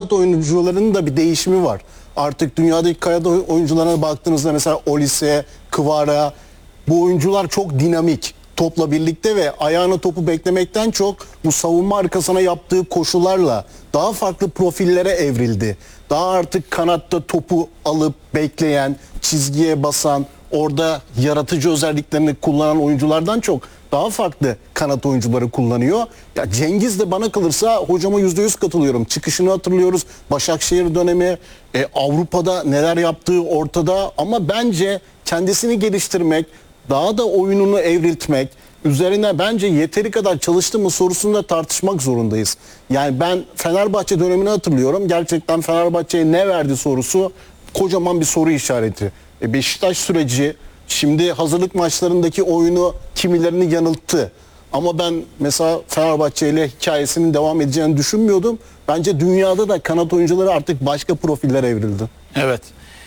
kanat oyuncularının da bir değişimi var. Artık dünyadaki kanat oyuncularına baktığınızda mesela Olise, Kvara, bu oyuncular çok dinamik. Topla birlikte ve ayağına topu beklemekten çok bu savunma arkasına yaptığı koşularla daha farklı profillere evrildi. Daha artık kanatta topu alıp bekleyen, çizgiye basan, orada yaratıcı özelliklerini kullanan oyunculardan çok daha farklı kanat oyuncuları kullanıyor. Ya Cengiz de bana kalırsa hocama %100 katılıyorum. Çıkışını hatırlıyoruz. Başakşehir dönemi, Avrupa'da neler yaptığı ortada ama bence kendisini geliştirmek, daha da oyununu evriltmek, üzerine bence yeteri kadar çalıştı mı sorusunda tartışmak zorundayız. Yani ben Fenerbahçe dönemini hatırlıyorum. Gerçekten Fenerbahçe'ye ne verdi sorusu kocaman bir soru işareti. Beşiktaş süreci şimdi hazırlık maçlarındaki oyunu kimilerini yanılttı. Ama ben mesela Fenerbahçe ile hikayesinin devam edeceğini düşünmüyordum. Bence dünyada da kanat oyuncuları artık başka profillere evrildi. Evet.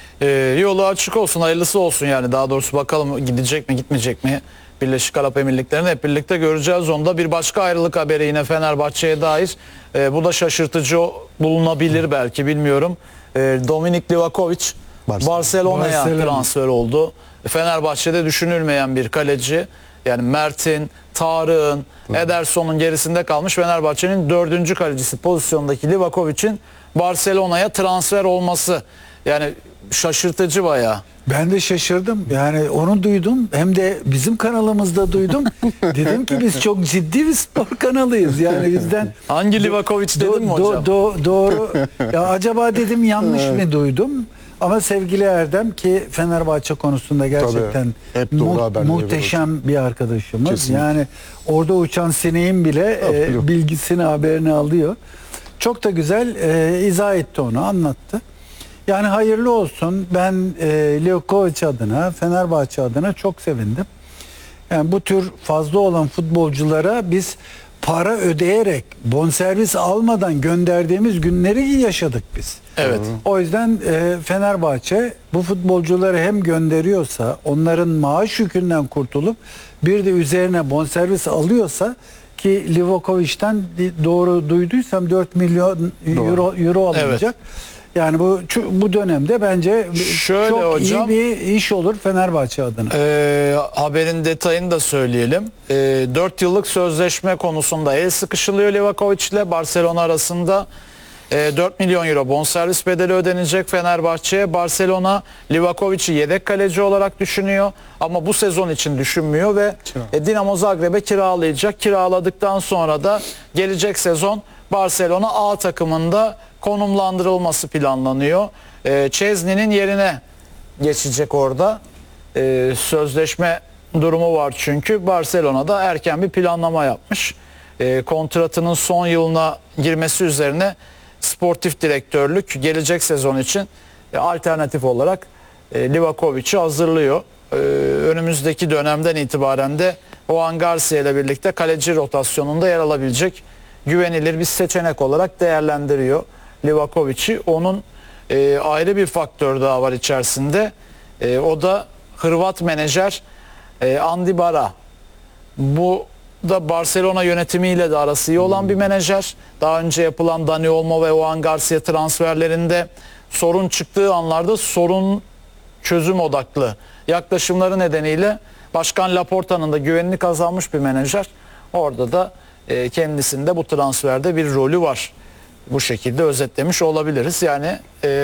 Yolu açık olsun, hayırlısı olsun yani. Daha doğrusu bakalım gidecek mi gitmeyecek mi? Birleşik Arap Emirlikleri'ni hep birlikte göreceğiz. Onda bir başka ayrılık haberi yine Fenerbahçe'ye dair. Bu da şaşırtıcı bulunabilir belki, bilmiyorum. Dominik Livakovic Barcelona'ya transfer oldu. Fenerbahçe'de düşünülmeyen bir kaleci. Yani Mert'in, Tarık'ın, Ederson'un gerisinde kalmış Fenerbahçe'nin 4. kalecisi pozisyondaki Livakovic'in Barcelona'ya transfer olması. Yani şaşırtıcı bayağı. Ben de şaşırdım. Yani onu duydum. Hem de bizim kanalımızda duydum. Dedim ki biz çok ciddi bir spor kanalıyız. Yani bizden... Hangi Livakovic dedim mi hocam? Doğru. Ya acaba dedim yanlış mı duydum? Ama sevgili Erdem ki Fenerbahçe konusunda gerçekten muhteşem bir arkadaşımız. Kesinlikle. Yani orada uçan sineğin bile bilgisini, haberini alıyor. Çok da güzel izah etti onu, anlattı. Yani hayırlı olsun. Ben Livakovic adına, Fenerbahçe adına çok sevindim. Yani bu tür fazla olan futbolculara biz para ödeyerek, bonservis almadan gönderdiğimiz günleri yaşadık biz. Evet. O yüzden Fenerbahçe bu futbolcuları hem gönderiyorsa, onların maaş yükünden kurtulup bir de üzerine bonservis alıyorsa, ki Livakovic'ten doğru duyduysam 4 milyon euro alınacak. Evet. Yani bu dönemde bence şöyle çok hocam, iyi bir iş olur Fenerbahçe adına. Haberin detayını da söyleyelim. 4 yıllık sözleşme konusunda el sıkışılıyor Livakovic ile Barcelona arasında. 4 milyon euro bonservis bedeli ödenecek Fenerbahçe'ye. Barcelona Livakovic'i yedek kaleci olarak düşünüyor ama bu sezon için düşünmüyor ve Dinamo Zagreb'e kiralayacak. Kiraladıktan sonra da gelecek sezon Barcelona A takımında konumlandırılması planlanıyor. Szczesny'nin yerine geçecek orada. Sözleşme durumu var çünkü. Barcelona'da erken bir planlama yapmış. Kontratının son yılına girmesi üzerine sportif direktörlük gelecek sezon için alternatif olarak Livakovic'i hazırlıyor. Önümüzdeki dönemden itibaren de Juan Garcia ile birlikte kaleci rotasyonunda yer alabilecek güvenilir bir seçenek olarak değerlendiriyor Livakovic'i. Onun ayrı bir faktör daha var içerisinde. O da Hırvat menajer Andi Bara. Bu da Barcelona yönetimiyle de arası iyi olan bir menajer. Daha önce yapılan Dani Olmo ve Juan Garcia transferlerinde sorun çıktığı anlarda sorun çözüm odaklı yaklaşımları nedeniyle Başkan Laporta'nın da güvenini kazanmış bir menajer. Orada da kendisinde bu transferde bir rolü var. Bu şekilde özetlemiş olabiliriz. Yani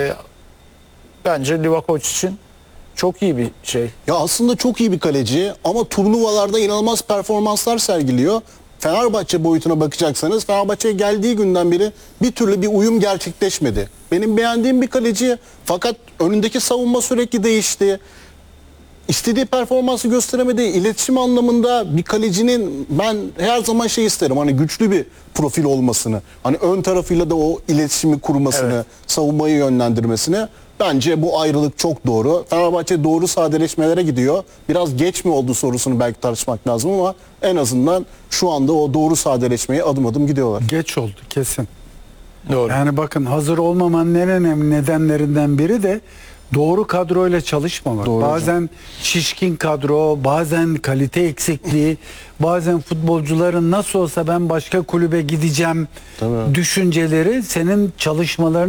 bence Livakovic için çok iyi bir şey. Ya aslında çok iyi bir kaleci ama turnuvalarda inanılmaz performanslar sergiliyor. Fenerbahçe boyutuna bakacaksanız Fenerbahçe'ye geldiği günden beri bir türlü bir uyum gerçekleşmedi. Benim beğendiğim bir kaleci fakat önündeki savunma sürekli değişti. İstediği performansı gösteremedi. İletişim anlamında bir kalecinin ben her zaman şey isterim. Hani güçlü bir profil olmasını. Hani ön tarafıyla da o iletişimi kurmasını, savunmayı yönlendirmesini. Bence bu ayrılık çok doğru. Fenerbahçe doğru sadeleşmelere gidiyor. Biraz geç mi oldu sorusunu belki tartışmak lazım ama en azından şu anda o doğru sadeleşmeye adım adım gidiyorlar. Geç oldu kesin. Doğru. Yani bakın, hazır olmamanın en önemli nedenlerinden biri de doğru kadroyla çalışmamak. Doğru bazen hocam. şişkin kadro, bazen kalite eksikliği, bazen futbolcuların nasıl olsa ben başka kulübe gideceğim düşünceleri senin çalışmalarını